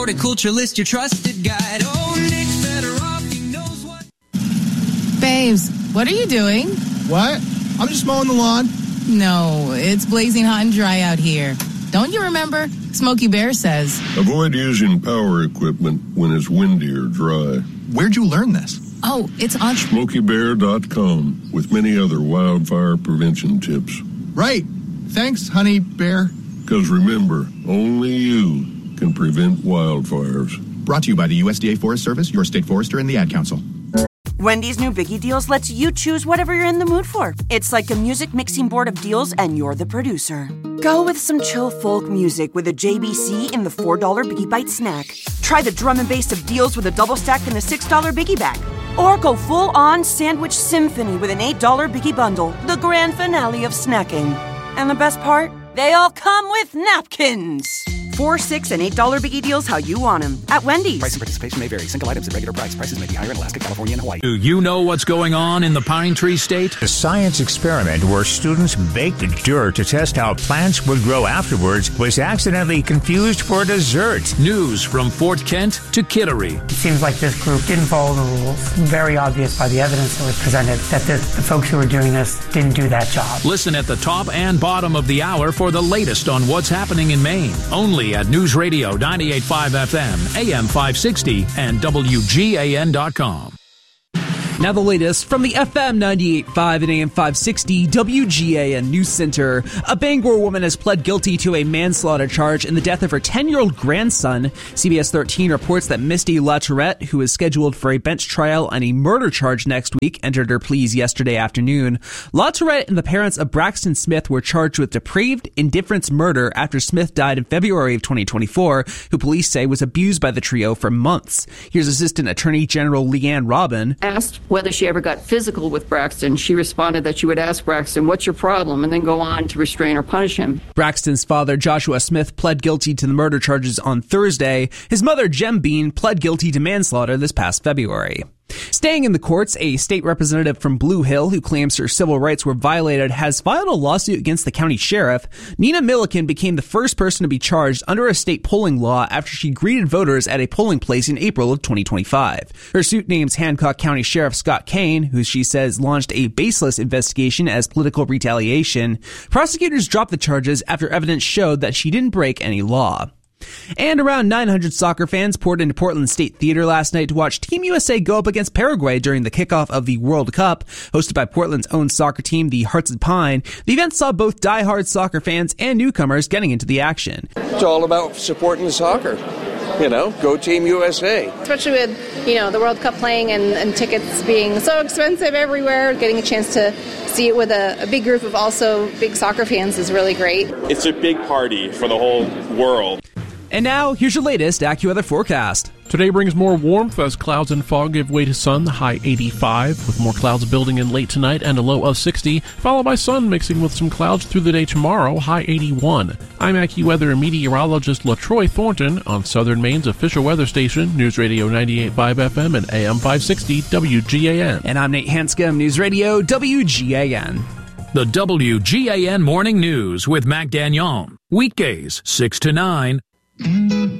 Horticulturalist, your trusted guide. Oh, Nick Fedorov, he knows what. Babes, what are you doing? What? I'm just mowing the lawn. No, it's blazing hot and dry out here. Don't you remember? Smokey Bear says. Avoid using power equipment when it's windy or dry. Where'd you learn this? Oh, it's on SmokeyBear.com with many other wildfire prevention tips. Right. Thanks, honey bear. Because remember, only you can prevent wildfires. Brought to you by the USDA Forest Service, your state forester, and the Ad Council. Wendy's new Biggie Deals lets you choose whatever you're in the mood for. It's like a music mixing board of deals, and you're the producer. Go with some chill folk music with a JBC in the $4 Biggie Bite snack. Try the drum and bass of deals with a double stack in the $6 Biggie Bag. Or go full-on sandwich symphony with an $8 Biggie Bundle, the grand finale of snacking. And the best part? They all come with napkins. $4, $6, and $8 Biggie Deals how you want them at Wendy's. Price and participation may vary. Single items at regular price. Prices may be higher in Alaska, California, and Hawaii. Do you know what's going on in the Pine Tree State? A science experiment where students baked dirt to test how plants would grow afterwards was accidentally confused for dessert. News from Fort Kent to Kittery. It seems like this group didn't follow the rules. Very obvious by the evidence that was presented that the folks who were doing this didn't do that job. Listen at the top and bottom of the hour for the latest on what's happening in Maine. Only at News Radio 98.5 FM, AM 560, and WGAN.com. Now the latest from the FM 98.5 and AM 560 WGAN News Center. A Bangor woman has pled guilty to a manslaughter charge in the death of her 10-year-old grandson. CBS 13 reports that Misty LaTourette, who is scheduled for a bench trial on a murder charge next week, entered her pleas yesterday afternoon. LaTourette and the parents of Braxton Smith were charged with depraved indifference murder after Smith died in February of 2024, who police say was abused by the trio for months. Here's Assistant Attorney General Leanne Robin. Asked whether she ever got physical with Braxton, she responded that she would ask Braxton, "What's your problem?" and then go on to restrain or punish him. Braxton's father, Joshua Smith, pled guilty to the murder charges on Thursday. His mother, Jem Bean, pled guilty to manslaughter this past February. Staying in the courts, a state representative from Blue Hill who claims her civil rights were violated has filed a lawsuit against the county sheriff. Nina Milliken became the first person to be charged under a state polling law after she greeted voters at a polling place in April of 2025. Her suit names Hancock County Sheriff Scott Kane, who she says launched a baseless investigation as political retaliation. Prosecutors dropped the charges after evidence showed that she didn't break any law. And around 900 soccer fans poured into Portland State Theater last night to watch Team USA go up against Paraguay during the kickoff of the World Cup. Hosted by Portland's own soccer team, the Hearts of Pine, the event saw both diehard soccer fans and newcomers getting into the action. It's all about supporting the soccer. You know, go Team USA. Especially with, the World Cup playing and tickets being so expensive everywhere, getting a chance to see it with a big group of also big soccer fans is really great. It's a big party for the whole world. And now, here's your latest AccuWeather forecast. Today brings more warmth as clouds and fog give way to sun, the high 85, with more clouds building in late tonight and a low of 60, followed by sun mixing with some clouds through the day tomorrow, high 81. I'm AccuWeather meteorologist LaTroy Thornton on Southern Maine's official weather station, News Radio 98.5 FM and AM 560 WGAN. And I'm Nate Hanscom, News Radio WGAN. The WGAN Morning News with Mac Dagnon. Weekdays, 6 to 9.